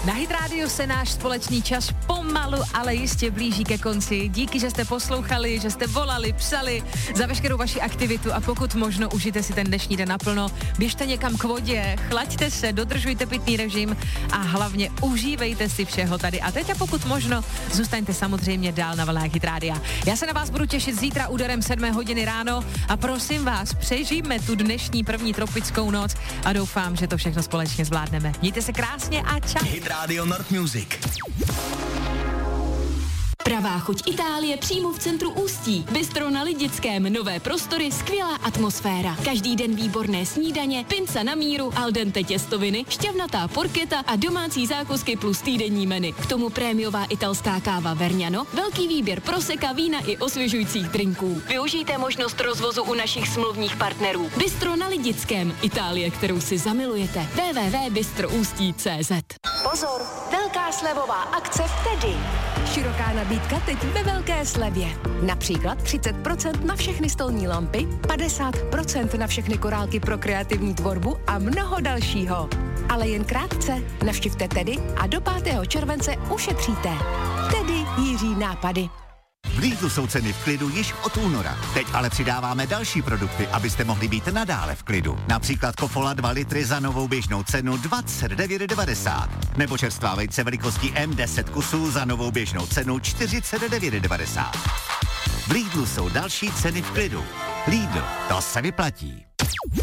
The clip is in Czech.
Na Hit Radio se náš společný čas pomalu, ale jistě blíží ke konci. Díky, že jste poslouchali, že jste volali, psali za veškerou vaši aktivitu a pokud možno užijte si ten dnešní den naplno. Běžte někam k vodě, chlaďte se, dodržujte pitný režim a hlavně užívejte si všeho tady. A teď a pokud možno, zůstaňte samozřejmě dál na vlnách Hit Rádia. Já se na vás budu těšit zítra úderem 7 hodiny ráno a prosím vás, přežijme tu dnešní první tropickou noc a doufám, že to všechno společně zvládneme. Mějte se krásně a čau. Hit Radio North Music. Pravá chuť Itálie přímo v centru Ústí. Bistro na Lidickém, nové prostory, skvělá atmosféra. Každý den výborné snídaně, pinca na míru, al dente těstoviny, šťavnatá porketa a domácí zákusky plus týdenní menu. K tomu prémiová italská káva Vergnano, velký výběr proseka, vína i osvěžujících drinků. Využijte možnost rozvozu u našich smluvních partnerů. Bistro na Lidickém, Itálie, kterou si zamilujete. www.bistroustí.cz. Pozor, velká slevová akce v Tedy. Široká nabídka teď ve velké slevě. Například 30% na všechny stolní lampy, 50% na všechny korálky pro kreativní tvorbu a mnoho dalšího. Ale jen krátce. Navštivte Tedy a do 5. července ušetříte. Tedy Jiří nápady. V Lidlu jsou ceny v klidu již od února. Teď ale přidáváme další produkty, abyste mohli být nadále v klidu. Například Kofola 2 litry za novou běžnou cenu 29,90. Nebo čerstvá vejce velikostí M10 kusů za novou běžnou cenu 49,90. V Lidlu jsou další ceny v klidu. Lidl, to se vyplatí.